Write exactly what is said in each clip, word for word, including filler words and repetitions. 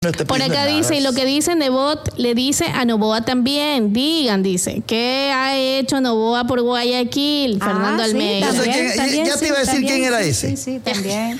No te Por acá dice, y lo que dice Nebot le dice a Novoa también. Digan, dice, ¿qué ha hecho Novoa por Guayaquil? Ah, Fernando sí, Almeida. también, ¿Quién, ya, también, ya te iba a decir también, quién era ese. Sí, sí, también.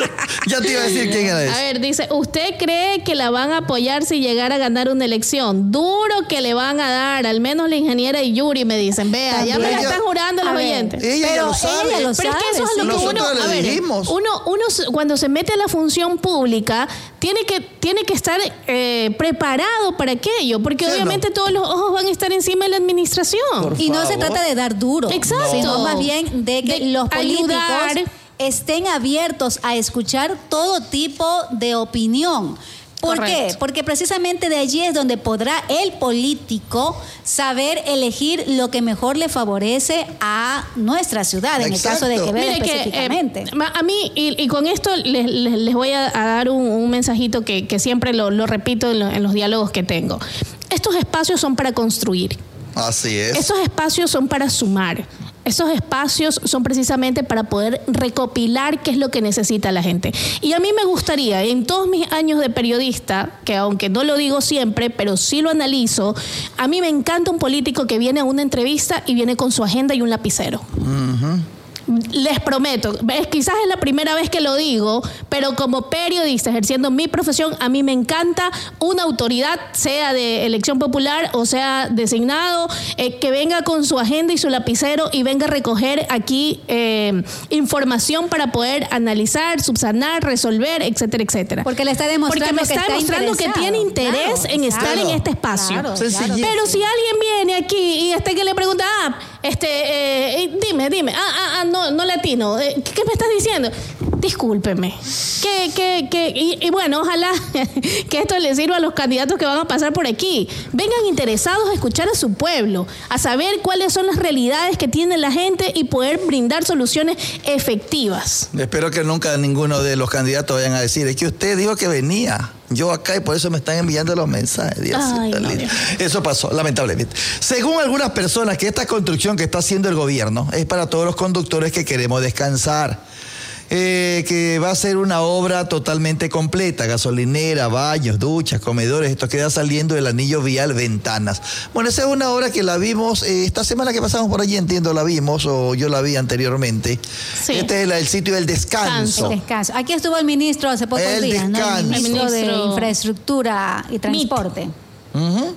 Ya te iba a decir quién era ese. A ver, dice, ¿usted cree que la van a apoyar si llegara a ganar una elección? Duro que le van a dar, al menos la ingeniera y Yuri me dicen. Vea, también. Ya me la están jurando los oyentes. Ella pero ya lo sabe. Ella lo pero sabe, es que eso es lo sí. que uno, a ver, uno, uno cuando se mete a la función pública, tiene que, tiene que estar eh, preparado para aquello, porque sí, obviamente no. todos los ojos van a estar encima de la administración. Por y favor. No se trata de dar duro, exacto, sino más bien de que de los políticos ayudar. Estén abiertos a escuchar todo tipo de opinión. ¿Por Correcto. Qué? Porque precisamente de allí es donde podrá el político saber elegir lo que mejor le favorece a nuestra ciudad, en Exacto. el caso de Quevedo Mire específicamente. Que, eh, a mí, y, y con esto les, les, les voy a, a dar un, un mensajito que, que siempre lo, lo repito en, lo, en los diálogos que tengo. Estos espacios son para construir. Así es. Estos espacios son para sumar. Esos espacios son precisamente para poder recopilar qué es lo que necesita la gente. Y a mí me gustaría, en todos mis años de periodista, que aunque no lo digo siempre, pero sí lo analizo, a mí me encanta un político que viene a una entrevista y viene con su agenda y un lapicero. Uh-huh. Les prometo, es, quizás es la primera vez que lo digo, pero como periodista ejerciendo mi profesión, a mí me encanta una autoridad, sea de elección popular o sea designado, eh, que venga con su agenda y su lapicero y venga a recoger aquí eh, información para poder analizar, subsanar, resolver, etcétera, etcétera. Porque le está demostrando, Porque me está que, demostrando que tiene interés claro, en estar claro, en este espacio. Claro, claro. Pero si alguien viene aquí y este que le pregunta, ah, este, eh, dime, dime, ah, ah, ah, no. No latino, ¿qué, qué me estás diciendo? Discúlpeme. Que, que, que, y, y bueno, ojalá que esto les sirva a los candidatos que van a pasar por aquí. Vengan interesados a escuchar a su pueblo, a saber cuáles son las realidades que tiene la gente y poder brindar soluciones efectivas. Espero que nunca ninguno de los candidatos vayan a decir, es que usted dijo que venía. Yo acá y por eso me están enviando los mensajes. Dios, Ay, no, Dios. Eso pasó, lamentablemente. Según algunas personas, que esta construcción que está haciendo el gobierno es para todos los conductores que queremos descansar. Eh, que va a ser una obra totalmente completa, gasolinera, baños, duchas, comedores, esto queda saliendo del anillo vial Ventanas. Bueno, esa es una obra que la vimos, eh, esta semana que pasamos por allí, entiendo, la vimos, o yo la vi anteriormente. Sí. Este es el, el sitio del descanso. El descanso. Aquí estuvo el ministro hace pocos el días, descanso. ¿no? El ministro, el ministro de Infraestructura y Transporte. Uh-huh.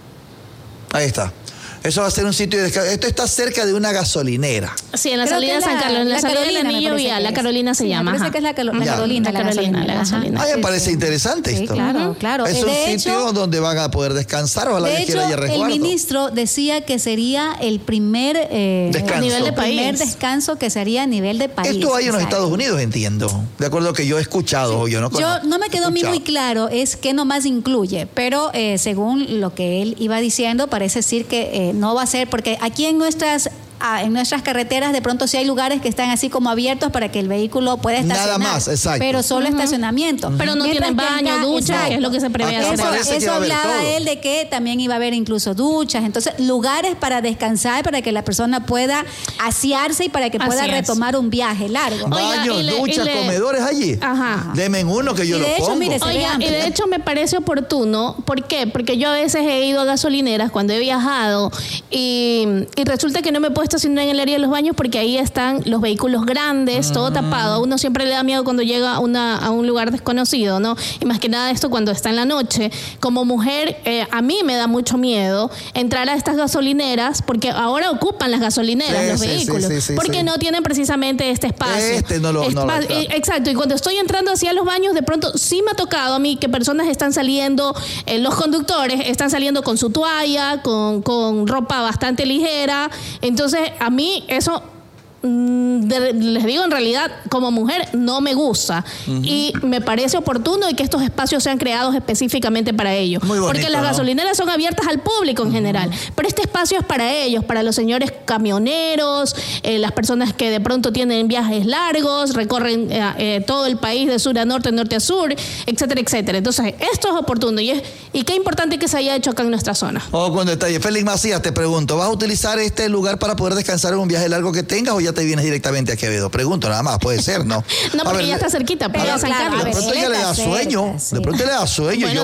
Ahí está. Eso va a ser un sitio de descanso. Esto está cerca de una gasolinera. Sí, en la Creo salida de San Carlos, en la, la salida del anillo vial, la Carolina se sí, llama. Me parece que es la, Calo- la Carolina, la Carolina, la gasolina. Ah, me parece sí. interesante sí, esto. Claro, uh-huh. claro. Es un de sitio hecho, donde van a poder descansar o a la de que hecho, quiera haya resguardo. El ministro decía que sería el primer eh, descanso. nivel de país. primer descanso que sería a nivel de país. Esto hay en los Estados Unidos, entiendo. De acuerdo a lo que yo he escuchado sí. o yo no conozco. Yo no me quedó a mí muy claro es qué nomás incluye, pero eh, según lo que él iba diciendo, parece decir que eh, no va a ser, porque aquí en nuestras en nuestras carreteras de pronto sí hay lugares que están así como abiertos para que el vehículo pueda estacionar. Nada más, exacto. Pero solo uh-huh. estacionamiento. Uh-huh. Pero no Mientras tienen baño, acá, ducha, exacto. que es lo que se prevé Eso, hacer. eso hablaba él de que también iba a haber incluso duchas, entonces lugares para descansar, para que la persona pueda asearse y para que pueda así retomar es. un viaje largo. Baños, Oiga, duchas, le, comedores allí. Ajá. Denme uno que yo y de lo hecho, pongo. Mire, Oiga, y de hecho me parece oportuno. ¿Por qué? Porque yo a veces he ido a gasolineras cuando he viajado y, y resulta que no me puedo estacionar en el área de los baños porque ahí están los vehículos grandes, mm. todo tapado. A uno siempre le da miedo cuando llega a, una, a un lugar desconocido, ¿no? Y más que nada esto cuando está en la noche. Como mujer, eh, a mí me da mucho miedo entrar a estas gasolineras porque ahora ocupan las gasolineras sí, los sí, vehículos. Sí, sí, sí, porque sí. no tienen precisamente este espacio. Este no lo... Espa- no lo eh, exacto. Y cuando estoy entrando hacia los baños, de pronto sí me ha tocado a mí que personas están saliendo, eh, los conductores están saliendo con su toalla, con, con ropa bastante ligera. Entonces, a mí eso... De, les digo, en realidad, como mujer no me gusta uh-huh. y me parece oportuno y que estos espacios sean creados específicamente para ellos. Muy bonito, porque las ¿no? gasolineras son abiertas al público en uh-huh. general, pero este espacio es para ellos, para los señores camioneros, eh, las personas que de pronto tienen viajes largos, recorren eh, eh, todo el país de sur a norte, norte a sur, etcétera, etcétera. Entonces, esto es oportuno y, es, y qué importante que se haya hecho acá en nuestra zona. Oh, con detalle. Félix Macías, te pregunto, ¿vas a utilizar este lugar para poder descansar en un viaje largo que tengas o ya ya te vienes directamente a Quevedo? Pregunto nada más, puede ser, ¿no? No, porque ver, ya está cerquita, pero a San Carlos. De pronto ya le da sueño, de pronto le da sueño. Bueno,